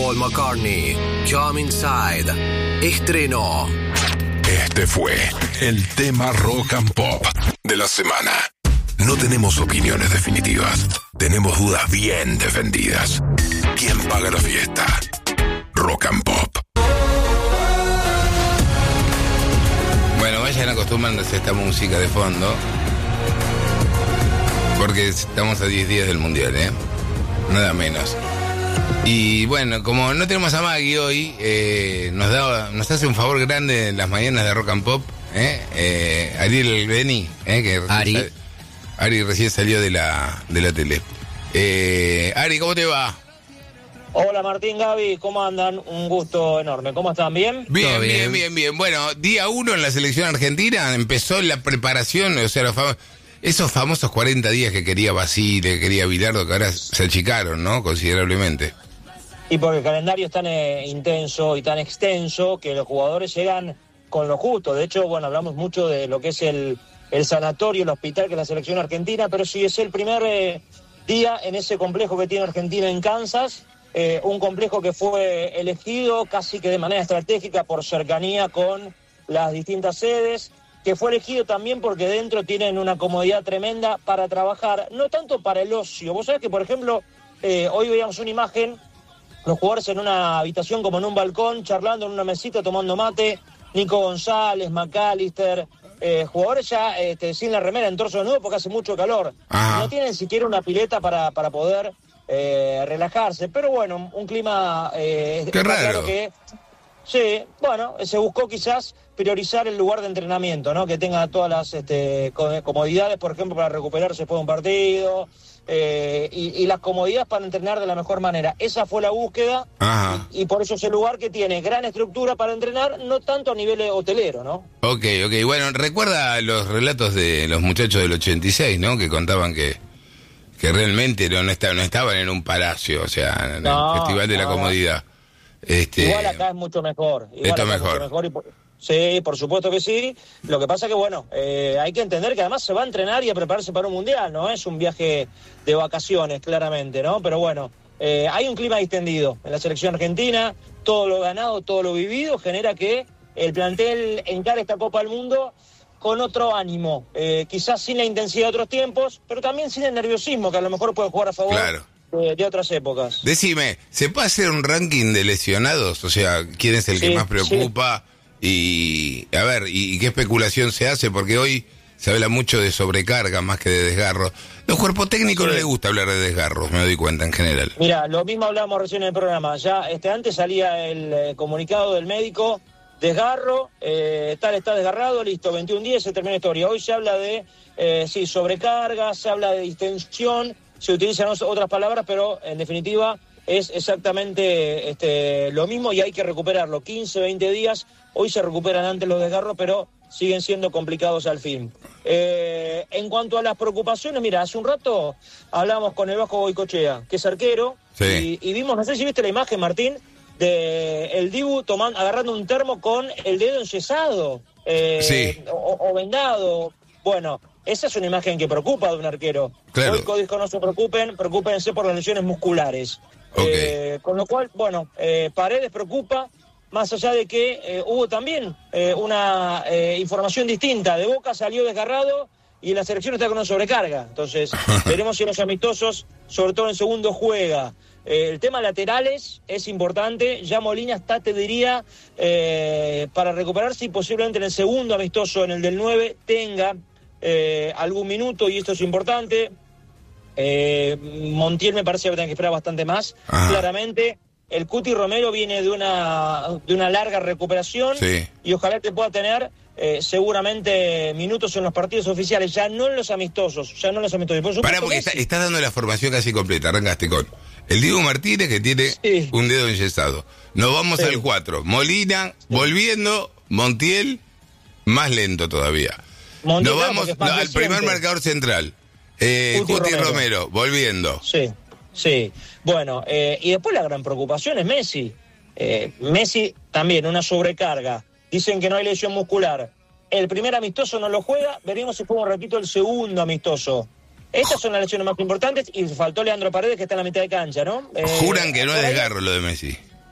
Paul McCartney, Come Inside, estrenó. Este fue el tema Rock and Pop de la semana. No tenemos opiniones definitivas, tenemos dudas bien defendidas. ¿Quién paga la fiesta? Rock and Pop. Bueno, vayan acostumbrándose a esta música de fondo, porque estamos a 10 días del Mundial, nada menos. Y bueno, como no tenemos a Maggie hoy, nos hace un favor grande en las mañanas de Rock and Pop, Ariel Beni, que Ari recién salió de la tele. Ari, ¿cómo te va? Hola Martín, Gaby, ¿cómo andan? Un gusto enorme. ¿Cómo están? ¿Bien? Bien. Bueno, día 1 en la selección argentina, empezó la preparación, o sea, esos famosos 40 días que quería Basile, que quería Bilardo, que ahora se achicaron, ¿no? Considerablemente. Y porque el calendario es tan intenso y tan extenso que los jugadores llegan con lo justo. De hecho, bueno, hablamos mucho de lo que es el sanatorio, el hospital, que es la selección argentina, pero sí es el primer día en ese complejo que tiene Argentina en Kansas, un complejo que fue elegido casi que de manera estratégica por cercanía con las distintas sedes, que fue elegido también porque dentro tienen una comodidad tremenda para trabajar, no tanto para el ocio. Vos sabés que, por ejemplo, hoy veíamos una imagen, los jugadores en una habitación como en un balcón, charlando en una mesita, tomando mate, Nico González, McAllister, jugadores ya sin la remera, en torso desnudo porque hace mucho calor. Ajá. No tienen siquiera una pileta para poder relajarse, pero bueno, un clima... Qué raro. Claro que, sí, bueno, se buscó quizás priorizar el lugar de entrenamiento, ¿no? Que tenga todas las comodidades, por ejemplo, para recuperarse después de un partido, y las comodidades para entrenar de la mejor manera. Esa fue la búsqueda. Ajá. Y por eso es el lugar que tiene gran estructura para entrenar, no tanto a nivel hotelero, ¿no? Ok. Bueno, recuerda los relatos de los muchachos del 86, ¿no? Que contaban que realmente no estaban en un palacio, o sea, en el Festival de la Comodidad. Igual acá es mucho mejor. Esto es mejor. Sí, por supuesto que sí. Lo que pasa que, bueno, hay que entender que además se va a entrenar y a prepararse para un mundial, no es un viaje de vacaciones, claramente, ¿no? Pero bueno, hay un clima distendido en la selección argentina, todo lo ganado, todo lo vivido, genera que el plantel encare esta Copa del Mundo con otro ánimo, quizás sin la intensidad de otros tiempos, pero también sin el nerviosismo, que a lo mejor puede jugar a favor. Claro. De otras épocas. Decime, ¿se puede hacer un ranking de lesionados? O sea, ¿quién es el que más preocupa? Sí. Y, a ver, ¿y qué especulación se hace? Porque hoy se habla mucho de sobrecarga más que de desgarro. Los cuerpos técnicos no les gusta hablar de desgarros, me doy cuenta en general. Mira, lo mismo hablamos recién en el programa. Ya antes salía el comunicado del médico, desgarro, tal está desgarrado, listo, 21 días, se termina la historia. Hoy se habla de, sobrecarga, se habla de distensión, se utilizan otras palabras, pero en definitiva es exactamente lo mismo y hay que recuperarlo. 15, 20 días, hoy se recuperan antes los desgarros, pero siguen siendo complicados al fin. En cuanto a las preocupaciones, mira, hace un rato hablamos con el Vasco Goicoechea, que es arquero, sí. y vimos, no sé si viste la imagen, Martín, de el Dibu agarrando un termo con el dedo enyesado, sí. o vendado. Bueno, esa es una imagen que preocupa de un arquero. Claro. Hoy dijo no se preocúpense por las lesiones musculares. Okay. Con lo cual, bueno, Paredes preocupa, más allá de que hubo también una información distinta. De Boca salió desgarrado y la selección está con una sobrecarga. Entonces, veremos si los amistosos, sobre todo en el segundo, juega. El tema laterales es importante. Ya Molina está, te diría, para recuperarse y posiblemente en el segundo amistoso, en el del 9, tenga algún minuto, y esto es importante. Montiel me parece que va a tener que esperar bastante más. Ajá. Claramente el Cuti Romero viene de una larga recuperación, sí. Y ojalá que pueda tener seguramente minutos en los partidos oficiales, ya no en los amistosos. Pará, porque estás dando la formación casi completa. Arrancaste con el Diego Martínez, que tiene un dedo enyesado. Nos vamos al 4. Molina, volviendo. Montiel, más lento todavía. Nos vamos al primer marcador central. Cuti Romero, volviendo. Sí. Bueno, y después la gran preocupación es Messi. Messi también, una sobrecarga. Dicen que no hay lesión muscular. El primer amistoso no lo juega. Veremos si juega, repito, el segundo amistoso. Estas son las lesiones más importantes. Y faltó Leandro Paredes, que está en la mitad de cancha, ¿no? Juran que no es desgarro lo de Messi.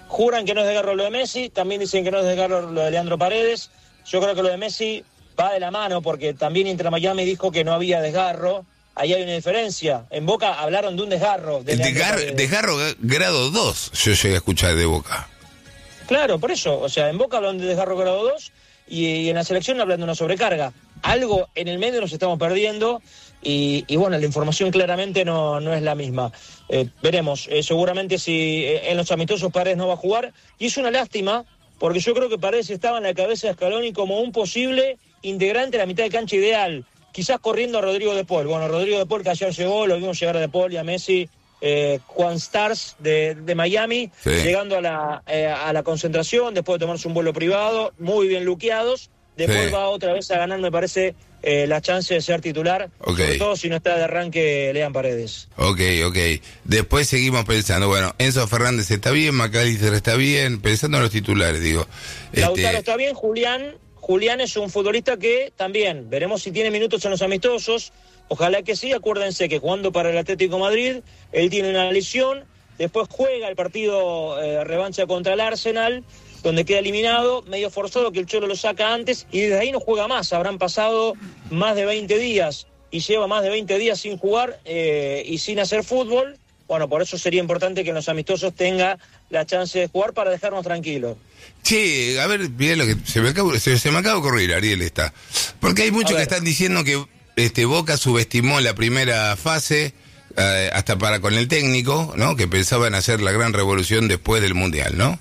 juran que no es desgarro lo de Messi, también dicen que no es desgarro lo de Leandro Paredes. Yo creo que lo de Messi va de la mano, porque también Inter Miami dijo que no había desgarro. Ahí hay una diferencia. En Boca hablaron de un desgarro. Desgarro grado 2, yo llegué a escuchar de Boca. Claro, por eso. O sea, en Boca hablan de desgarro grado 2 y en la selección hablan de una sobrecarga. Algo en el medio nos estamos perdiendo y bueno, la información claramente no es la misma. Veremos. Seguramente si en los amistosos Paredes no va a jugar. Y es una lástima, porque yo creo que Paredes estaba en la cabeza de Scaloni como un posible integrante de la mitad de cancha ideal. Quizás corriendo a Rodrigo de Paul. Bueno, Rodrigo de Paul que ayer llegó, lo vimos llegar a de Paul y a Messi, Juan Stars de Miami, sí, llegando a la concentración, después de tomarse un vuelo privado, muy bien luqueados. Después va otra vez a ganar, me parece, la chance de ser titular, sobre todo si no está de arranque Lean Paredes. Ok. Después seguimos pensando, bueno, Enzo Fernández está bien, McAllister está bien, pensando en los titulares, digo. Lautaro está bien, Julián es un futbolista que también, veremos si tiene minutos en los amistosos, ojalá que sí. Acuérdense que jugando para el Atlético Madrid, él tiene una lesión, después juega el partido revancha contra el Arsenal, donde queda eliminado, medio forzado que el Cholo lo saca antes, y desde ahí no juega más. Habrán pasado más de 20 días, y lleva más de 20 días sin jugar y sin hacer fútbol. Bueno, por eso sería importante que en los amistosos tenga la chance de jugar para dejarnos tranquilos. Sí, a ver, bien lo que se me acaba de ocurrir, Ariel, está. Porque hay muchos que están diciendo que Boca subestimó la primera fase, hasta para con el técnico, ¿no? Que pensaban hacer la gran revolución después del Mundial, ¿no?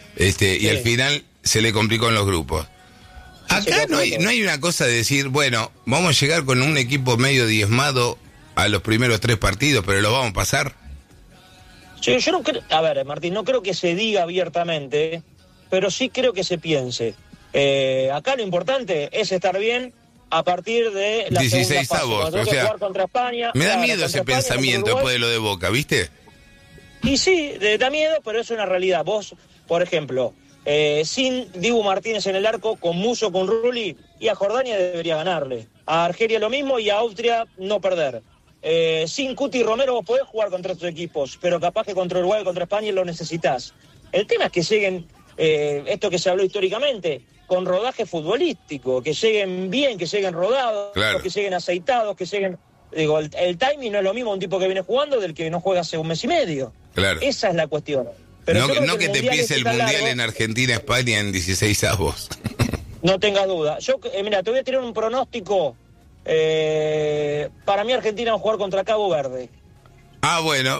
Y al final se le complicó en los grupos. Acá no hay una cosa de decir, bueno, vamos a llegar con un equipo medio diezmado a los primeros 3 partidos, pero lo vamos a pasar. Sí, yo no creo, a ver, Martín, no creo que se diga abiertamente, pero sí creo que se piense. Acá lo importante es estar bien a partir de la 16 avos, o sea, jugar contra España. Me da miedo ese pensamiento después de lo de Boca, ¿viste? Y sí, da miedo, pero es una realidad. Vos, por ejemplo, sin Dibu Martínez en el arco, con Musso, con Rulli, y a Jordania debería ganarle. A Argelia lo mismo y a Austria no perder. Sin Cuti y Romero vos podés jugar contra estos equipos, pero capaz que contra Uruguay, contra España lo necesitas. El tema es que lleguen, esto que se habló históricamente, con rodaje futbolístico, que lleguen bien, que lleguen rodados, claro, que lleguen aceitados, que lleguen... Digo, el timing no es lo mismo un tipo que viene jugando del que no juega hace un mes y medio. Claro. Esa es la cuestión. Pero no que te empiece el Mundial largo, en Argentina, España en 16 avos. No tengas duda. Yo, mira, te voy a tirar un pronóstico. Para mí Argentina va a jugar contra Cabo Verde. Ah, bueno,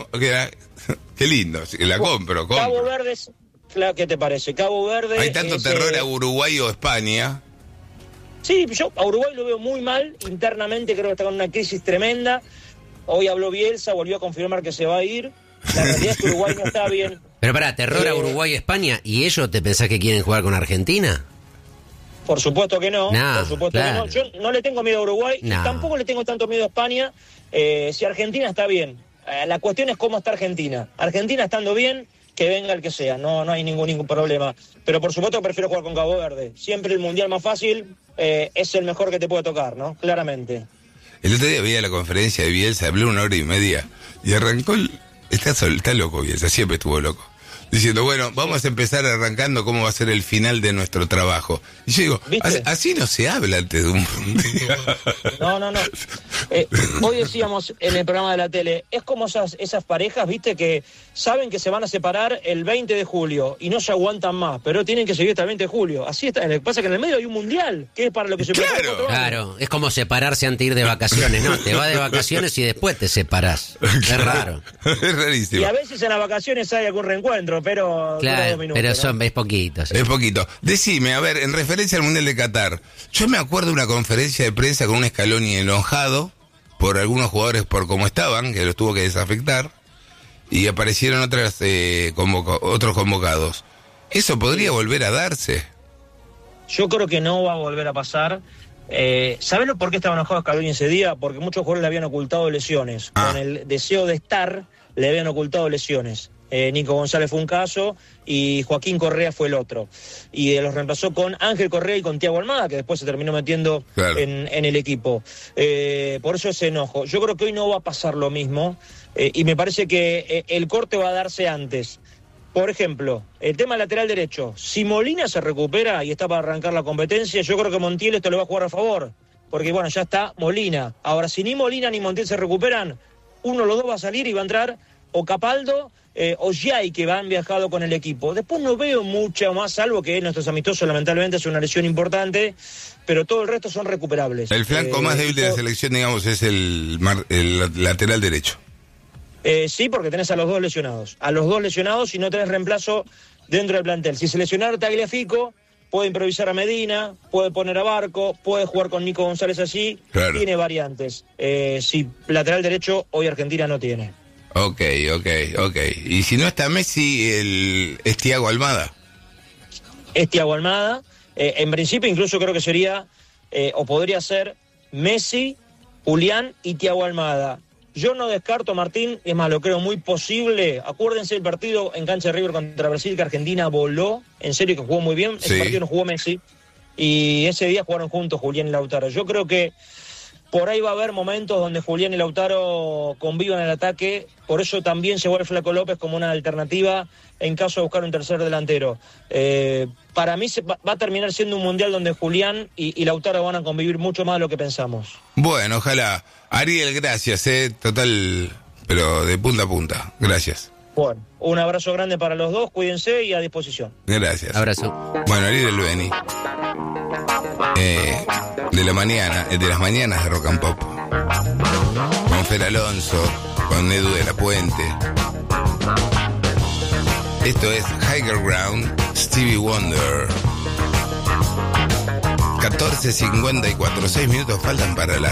qué lindo, la compro. Cabo Verde, ¿qué te parece? Cabo Verde. Hay tanto terror a Uruguay o España. Sí, yo a Uruguay lo veo muy mal, internamente creo que está con una crisis tremenda. Hoy habló Bielsa, volvió a confirmar que se va a ir. La realidad es que Uruguay no está bien. Pero pará, terror a Uruguay y España, ¿y ellos te pensás que quieren jugar con Argentina? Por supuesto que no, por supuesto que no. Yo no le tengo miedo a Uruguay, y tampoco le tengo tanto miedo a España. Si Argentina está bien, la cuestión es cómo está Argentina. Argentina estando bien, que venga el que sea, no hay ningún problema. Pero por supuesto que prefiero jugar con Cabo Verde. Siempre el mundial más fácil es el mejor que te puede tocar, ¿no? Claramente. El otro día veía la conferencia de Bielsa, habló 1h30 y arrancó está loco Bielsa, siempre estuvo loco. Diciendo, bueno, vamos a empezar arrancando cómo va a ser el final de nuestro trabajo. Y yo digo, así no se habla antes de un día. No. Hoy decíamos en el programa de la tele, es como esas parejas, viste, que saben que se van a separar el 20 de julio y no se aguantan más, pero tienen que seguir hasta el 20 de julio. Así está. Lo que pasa es que en el medio hay un mundial, que es para lo que se prepara. Claro, es como separarse antes de ir de vacaciones, ¿no? Te vas de vacaciones y después te separás. Es raro. Es rarísimo. Y a veces en las vacaciones hay algún reencuentro, pero claro, 2 minutos, pero ¿no? Es poquito. Sí. Es poquito. Decime, a ver, en referencia al Mundial de Qatar, yo me acuerdo de una conferencia de prensa con un Scaloni enojado por algunos jugadores por cómo estaban, que los tuvo que desafectar, y aparecieron otros convocados. ¿Eso podría volver a darse? Yo creo que no va a volver a pasar. ¿Sabés por qué estaba enojado Scaloni ese día? Porque muchos jugadores le habían ocultado lesiones. Con el deseo de estar, le habían ocultado lesiones. Nico González fue un caso y Joaquín Correa fue el otro. Y los reemplazó con Ángel Correa y con Thiago Almada, que después se terminó metiendo en el equipo. Por eso ese enojo. Yo creo que hoy no va a pasar lo mismo y me parece que el corte va a darse antes. Por ejemplo, el tema lateral derecho. Si Molina se recupera y está para arrancar la competencia, yo creo que Montiel esto le va a jugar a favor. Porque bueno, ya está Molina. Ahora, si ni Molina ni Montiel se recuperan, uno de los dos va a salir y va a entrar o Capaldo o Giai, que han viajado con el equipo. Después no veo mucho más, salvo que nuestros amistosos lamentablemente es una lesión importante, pero todo el resto son recuperables. El flanco más débil de la selección, digamos, es el lateral derecho. Sí, porque tenés a los dos lesionados. A los dos lesionados y no tenés reemplazo dentro del plantel. Si se lesionara Tagliafico, puede improvisar a Medina, puede poner a Barco, puede jugar con Nico González allí. Claro. Tiene variantes. Si lateral derecho, hoy Argentina no tiene. Ok. Y si no está Messi, es Thiago Almada. Es Thiago Almada. En principio incluso creo que sería, o podría ser, Messi, Julián y Thiago Almada. Yo no descarto, Martín, es más, lo creo muy posible. Acuérdense el partido en cancha de River contra Brasil, que Argentina voló, en serio que jugó muy bien. Ese partido no jugó Messi. Y ese día jugaron juntos Julián y Lautaro. Yo creo que por ahí va a haber momentos donde Julián y Lautaro convivan en el ataque. Por eso también llegó el Flaco López como una alternativa en caso de buscar un tercer delantero. Para mí va a terminar siendo un mundial donde Julián y Lautaro van a convivir mucho más de lo que pensamos. Bueno, ojalá. Ariel, gracias, total, pero de punta a punta. Gracias. Bueno, un abrazo grande para los dos, cuídense y a disposición. Gracias. Abrazo. Bueno, Ariel El Beni. De las mañanas de Rock and Pop. Con Fer Alonso, con Edu de la Puente. Esto es Higher Ground, Stevie Wonder. 14:54, 6 minutos faltan para las